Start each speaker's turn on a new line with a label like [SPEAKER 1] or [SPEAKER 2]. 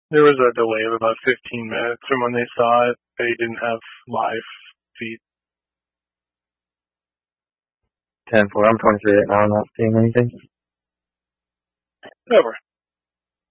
[SPEAKER 1] There was a delay of about 15 minutes from when they saw it. They didn't have live feed.
[SPEAKER 2] 10-4. I'm 23 right now. I'm not seeing anything.
[SPEAKER 1] Over.